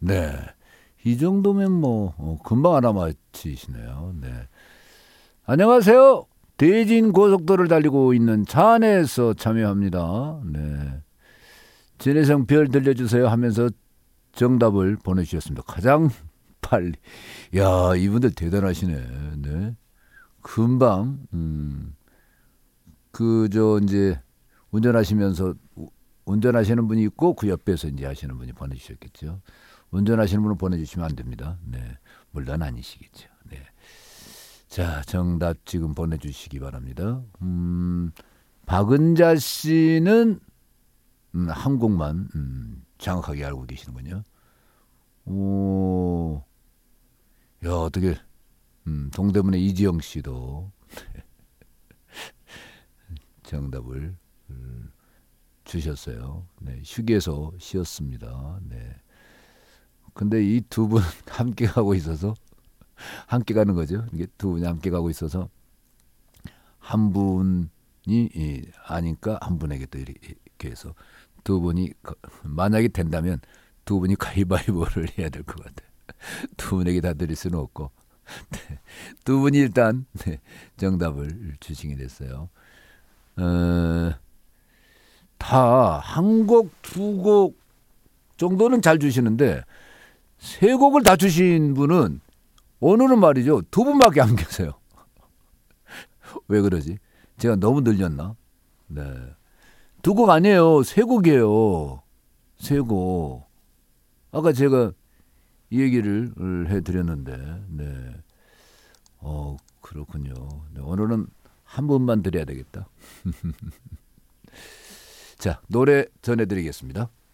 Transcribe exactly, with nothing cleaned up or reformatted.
네. 이 정도면 뭐 어, 금방 알아맞히시네요. 네. 안녕하세요. 대진 고속도로를 달리고 있는 차 안에서 참여합니다. 네. 진해성 별 들려주세요 하면서 정답을 보내주셨습니다. 가장 빨리. 야, 이분들 대단하시네. 네. 금방 음, 그저 이제 운전하시면서 운전하시는 분이 있고 그 옆에서 이제 하시는 분이 보내주셨겠죠. 운전하시는 분은 보내주시면 안 됩니다. 네, 물론 아니시겠죠. 네, 자 정답 지금 보내주시기 바랍니다. 음, 박은자 씨는 음, 한국만 음, 정확하게 알고 계시는군요. 오, 야 어떻게 음, 동대문의 이지영 씨도 정답을 음, 주셨어요. 네, 휴게소 쉬었습니다. 네. 근데 이 두 분 함께 가고 있어서 함께 가는 거죠. 이게 두 분이 함께 가고 있어서 한 분이 이, 아니까 한 분에게 또 이렇게 해서 두 분이 만약에 된다면 두 분이 가위바위보를 해야 될 것 같아요. 두 분에게 다 드릴 수는 없고 네, 두 분이 일단 네, 정답을 주시게 됐어요. 어, 다 한 곡, 두 곡 정도는 잘 주시는데 세 곡을 다 주신 분은 오늘은 말이죠. 두 분밖에 안 계세요. 왜 그러지? 제가 너무 늘렸나? 네. 두 곡 아니에요. 세 곡이에요. 세 곡. 아까 제가 이 얘기를 해드렸는데, 네. 어, 그렇군요. 네, 오늘은 한 분만 드려야 되겠다. 자, 노래 전해드리겠습니다.